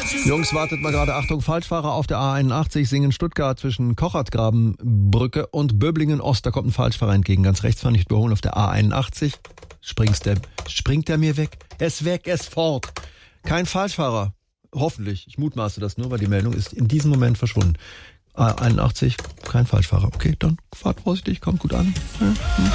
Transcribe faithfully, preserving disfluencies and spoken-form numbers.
Jungs, wartet mal gerade. Achtung, Falschfahrer auf der A einundachtzig, Singen Stuttgart zwischen Kochertgrabenbrücke und Böblingen Ost. Da kommt ein Falschfahrer entgegen. Ganz rechts fahren, nicht überholen auf der A einundachtzig. Springst der, springt der mir weg? Er ist weg, er ist fort. Kein Falschfahrer. Hoffentlich. Ich mutmaße das nur, weil die Meldung ist in diesem Moment verschwunden. A einundachtzig, kein Falschfahrer. Okay, dann fahrt vorsichtig, kommt gut an. Ja.